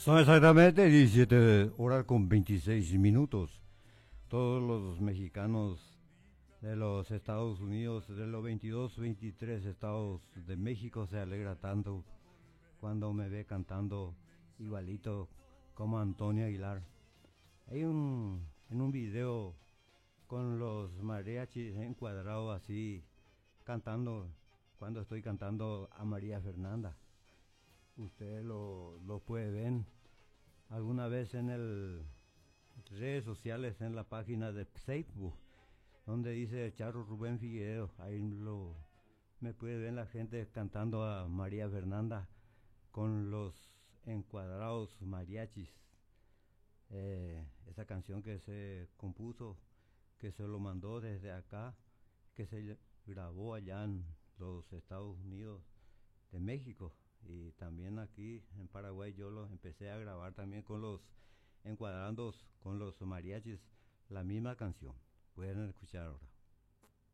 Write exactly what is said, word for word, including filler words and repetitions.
Son exactamente diecisiete horas con veintiséis minutos. Todos los mexicanos de los Estados Unidos, de los veintidós, veintitrés estados de México, se alegra tanto cuando me ve cantando igualito como Antonio Aguilar. Hay un, en un video con los mariachis encuadrados así, cantando, cuando estoy cantando a María Fernanda. Ustedes lo, lo pueden ver alguna vez en el redes sociales, en la página de Facebook, donde dice Charro Rubén Figueredo. Ahí lo, me puede ver la gente cantando a María Fernanda con los encuadrados mariachis. Eh, esa canción que se compuso, que se lo mandó desde acá, que se grabó allá en los Estados Unidos de México, y también aquí en Paraguay yo lo empecé a grabar también con los encuadrandos, con los mariachis, la misma canción. Pueden escuchar ahora.